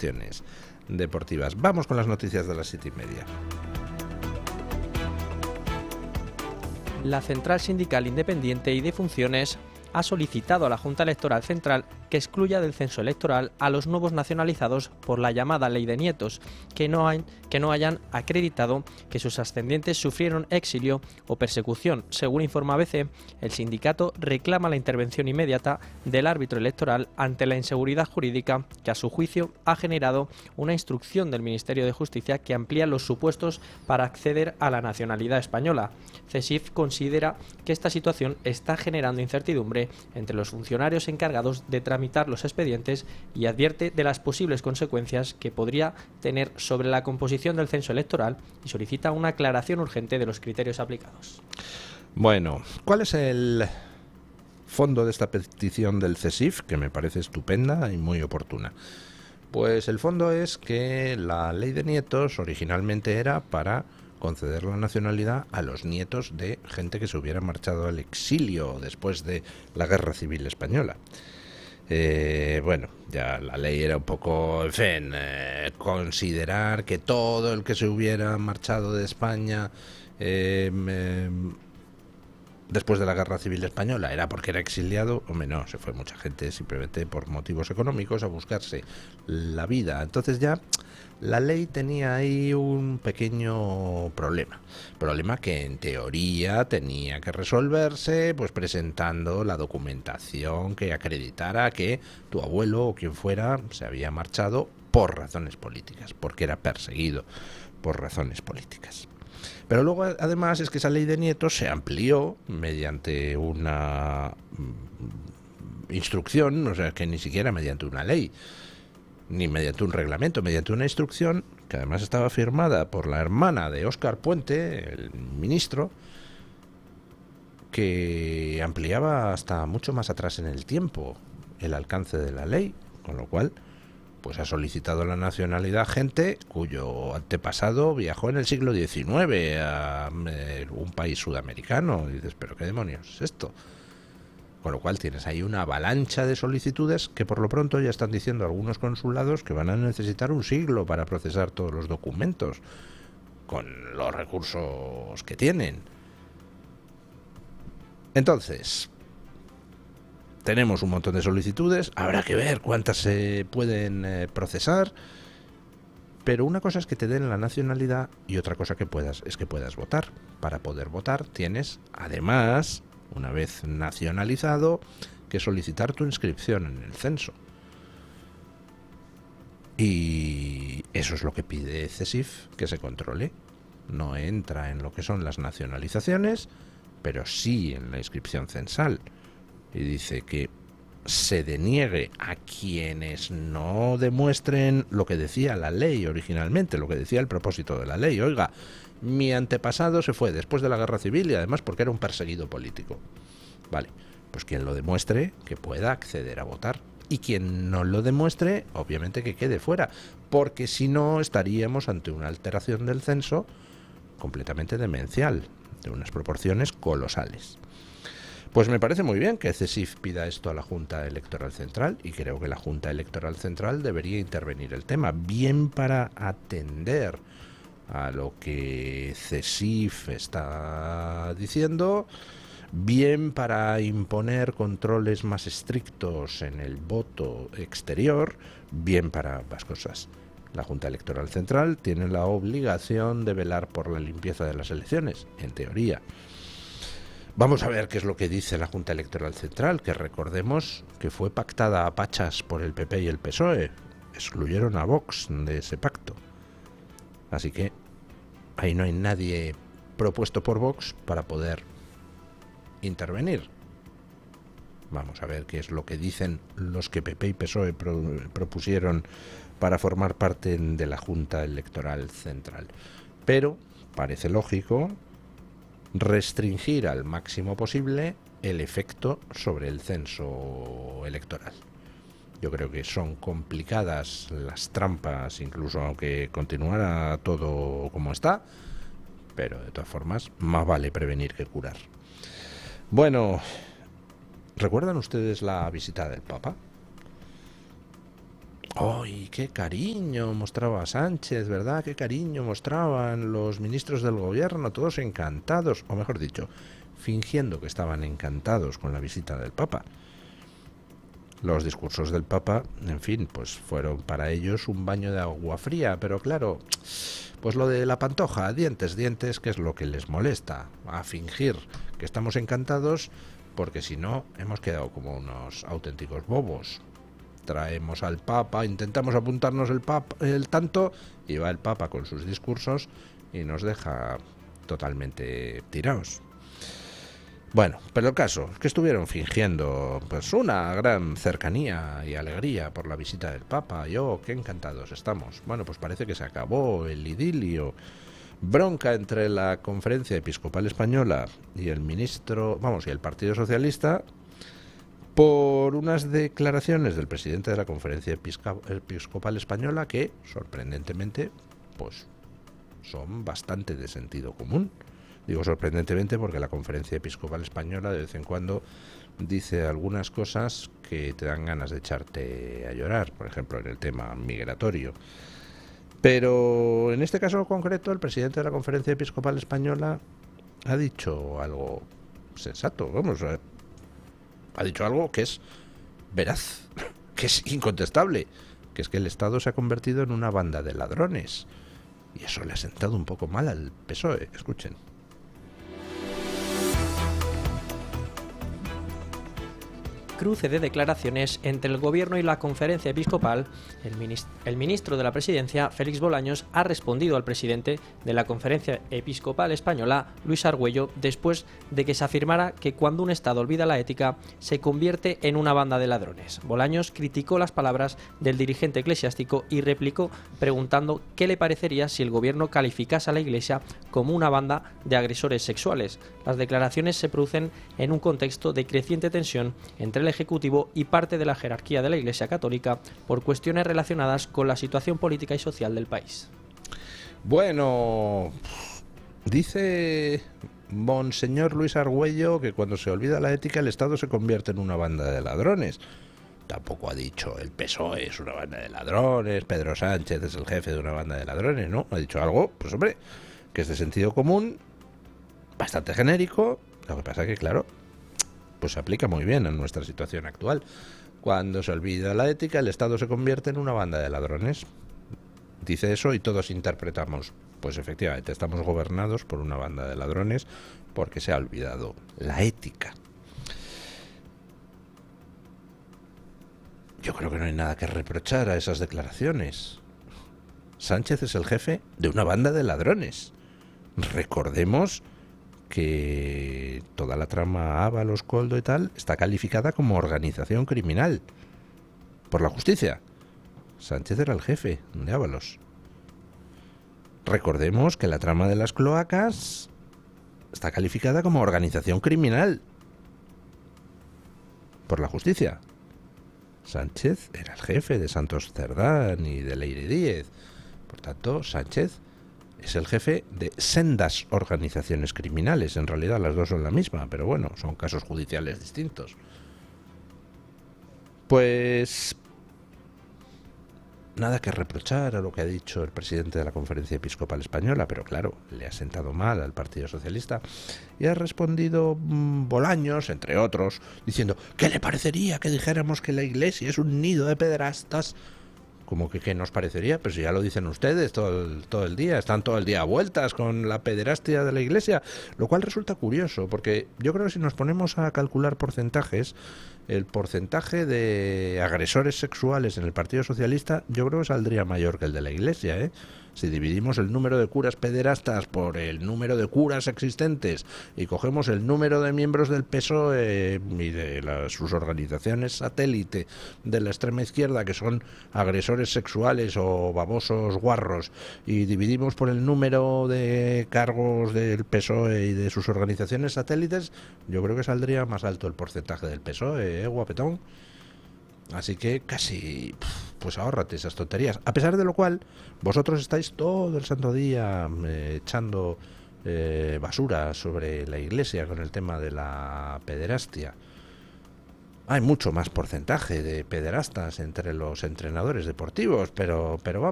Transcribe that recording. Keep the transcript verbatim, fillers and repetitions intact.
cuestiones deportivas. Vamos con las noticias de las siete y media. La Central Sindical Independiente y de Funciones ha solicitado a la Junta Electoral Central que excluya del censo electoral a los nuevos nacionalizados por la llamada Ley de Nietos, que no, hay, que no hayan acreditado que sus ascendientes sufrieron exilio o persecución. Según informa A B C, el sindicato reclama la intervención inmediata del árbitro electoral ante la inseguridad jurídica que, a su juicio, ha generado una instrucción del Ministerio de Justicia que amplía los supuestos para acceder a la nacionalidad española. CESIF considera que esta situación está generando incertidumbre entre los funcionarios encargados de tramitar los expedientes y advierte de las posibles consecuencias que podría tener sobre la composición del censo electoral y solicita una aclaración urgente de los criterios aplicados. Bueno, ¿cuál es el fondo de esta petición del CESIF? Que me parece estupenda y muy oportuna. Pues el fondo es que la Ley de Nietos originalmente era para conceder la nacionalidad a los nietos de gente que se hubiera marchado al exilio después de la Guerra Civil Española. Eh, bueno, ya la ley era un poco, en fin, eh, considerar que todo el que se hubiera marchado de España eh, eh, después de la Guerra Civil Española era porque era exiliado. Hombre, no, se fue mucha gente simplemente por motivos económicos a buscarse la vida. Entonces ya la ley tenía ahí un pequeño problema, problema que en teoría tenía que resolverse pues presentando la documentación que acreditara que tu abuelo o quien fuera se había marchado por razones políticas, porque era perseguido por razones políticas. Pero luego además es que esa Ley de Nietos se amplió mediante una instrucción, o sea que ni siquiera mediante una ley, ni mediante un reglamento, mediante una instrucción que además estaba firmada por la hermana de Óscar Puente, el ministro, que ampliaba hasta mucho más atrás en el tiempo el alcance de la ley, con lo cual pues ha solicitado la nacionalidad gente cuyo antepasado viajó en el siglo diecinueve a eh, un país sudamericano. Y dices, ¿pero qué demonios es esto? Con lo cual tienes ahí una avalancha de solicitudes que por lo pronto ya están diciendo algunos consulados que van a necesitar un siglo para procesar todos los documentos con los recursos que tienen. Entonces, tenemos un montón de solicitudes, habrá que ver cuántas se pueden eh, procesar, pero una cosa es que te den la nacionalidad y otra cosa que puedas es que puedas votar. Para poder votar tienes, además, una vez nacionalizado, que solicitar tu inscripción en el censo. Y eso es lo que pide CESIF, que se controle. No entra en lo que son las nacionalizaciones, pero sí en la inscripción censal. Y dice que se deniegue a quienes no demuestren lo que decía la ley originalmente, lo que decía el propósito de la ley. Oiga, mi antepasado se fue después de la Guerra Civil y además porque era un perseguido político. Vale, pues quien lo demuestre que pueda acceder a votar. Y quien no lo demuestre, obviamente que quede fuera, porque si no estaríamos ante una alteración del censo completamente demencial, de unas proporciones colosales. Pues me parece muy bien que CESIF pida esto a la Junta Electoral Central y creo que la Junta Electoral Central debería intervenir el tema, bien para atender a lo que CESIF está diciendo, bien para imponer controles más estrictos en el voto exterior, bien para ambas cosas. La Junta Electoral Central tiene la obligación de velar por la limpieza de las elecciones, en teoría. Vamos a ver qué es lo que dice la Junta Electoral Central, que recordemos que fue pactada a pachas por el P P y el P S O E. Excluyeron a Vox de ese pacto. Así que ahí no hay nadie propuesto por Vox para poder intervenir. Vamos a ver qué es lo que dicen los que P P y P S O E pro, propusieron para formar parte de la Junta Electoral Central. Pero parece lógico restringir al máximo posible el efecto sobre el censo electoral. Yo creo que son complicadas las trampas, incluso aunque continuara todo como está, pero de todas formas, más vale prevenir que curar. Bueno, ¿recuerdan ustedes la visita del Papa? ¡Ay, qué cariño mostraba Sánchez, ¿verdad? Qué cariño mostraban los ministros del gobierno, todos encantados, o mejor dicho, fingiendo que estaban encantados con la visita del Papa. Los discursos del Papa, en fin, pues fueron para ellos un baño de agua fría, pero claro, pues lo de la pantoja, dientes, dientes, que es lo que les molesta, a fingir que estamos encantados, porque si no, hemos quedado como unos auténticos bobos. Traemos al Papa, intentamos apuntarnos el, papa, el tanto, y va el Papa con sus discursos y nos deja totalmente tirados. Bueno, pero el caso es que estuvieron fingiendo pues una gran cercanía y alegría por la visita del Papa. Y oh, qué encantados estamos. Bueno, pues parece que se acabó el idilio. Bronca entre la Conferencia Episcopal Española y el ministro, vamos, y el Partido Socialista por unas declaraciones del presidente de la Conferencia Episcopal Española que, sorprendentemente, pues son bastante de sentido común. Digo sorprendentemente porque la Conferencia Episcopal Española de vez en cuando dice algunas cosas que te dan ganas de echarte a llorar, por ejemplo en el tema migratorio. Pero en este caso concreto el presidente de la Conferencia Episcopal Española ha dicho algo sensato, vamos, ha dicho algo que es veraz, que es incontestable, que es que el Estado se ha convertido en una banda de ladrones. Y eso le ha sentado un poco mal al P S O E, escuchen. Cruce de declaraciones entre el Gobierno y la Conferencia Episcopal, el, minist- el ministro de la Presidencia, Félix Bolaños, ha respondido al presidente de la Conferencia Episcopal Española, Luis Argüello, después de que se afirmara que cuando un Estado olvida la ética, se convierte en una banda de ladrones. Bolaños criticó las palabras del dirigente eclesiástico y replicó preguntando qué le parecería si el Gobierno calificase a la Iglesia como una banda de agresores sexuales. Las declaraciones se producen en un contexto de creciente tensión entre el Ejecutivo y parte de la jerarquía de la Iglesia Católica por cuestiones relacionadas con la situación política y social del país. Bueno, dice Monseñor Luis Argüello que cuando se olvida la ética el Estado se convierte en una banda de ladrones. Tampoco ha dicho el P S O E es una banda de ladrones, Pedro Sánchez es el jefe de una banda de ladrones, ¿no? Ha dicho algo, pues hombre, que es de sentido común, bastante genérico. Lo que pasa que, claro, pues se aplica muy bien en nuestra situación actual. Cuando se olvida la ética, el Estado se convierte en una banda de ladrones. Dice eso y todos interpretamos, pues efectivamente, estamos gobernados por una banda de ladrones porque se ha olvidado la ética. Yo creo que no hay nada que reprochar a esas declaraciones. Sánchez es el jefe de una banda de ladrones. Recordemos que toda la trama Ábalos, Koldo y tal está calificada como organización criminal por la justicia. Sánchez era el jefe de Ábalos. Recordemos que la trama de las cloacas está calificada como organización criminal por la justicia. Sánchez era el jefe de Santos Cerdán y de Leire Díez. Por tanto, Sánchez es el jefe de sendas organizaciones criminales. En realidad las dos son la misma, pero bueno, son casos judiciales distintos. Pues nada que reprochar a lo que ha dicho el presidente de la Conferencia Episcopal Española, pero claro, le ha sentado mal al Partido Socialista y ha respondido mmm, Bolaños, entre otros, diciendo ¿qué le parecería que dijéramos que la Iglesia es un nido de pederastas? Como que qué nos parecería, pero si ya lo dicen ustedes todo el, todo el día, están todo el día a vueltas con la pederastia de la Iglesia, lo cual resulta curioso, porque yo creo que si nos ponemos a calcular porcentajes, el porcentaje de agresores sexuales en el Partido Socialista yo creo que saldría mayor que el de la Iglesia, ¿eh? Si dividimos el número de curas pederastas por el número de curas existentes y cogemos el número de miembros del P S O E y de la, sus organizaciones satélite de la extrema izquierda que son agresores sexuales o babosos guarros y dividimos por el número de cargos del P S O E y de sus organizaciones satélites, yo creo que saldría más alto el porcentaje del P S O E, ¿eh, guapetón? Así que casi, pues ahórrate esas tonterías. A pesar de lo cual, vosotros estáis todo el santo día eh, echando eh, basura sobre la Iglesia con el tema de la pederastia. hay mucho más porcentaje de pederastas entre los entrenadores deportivos, pero, pero vamos.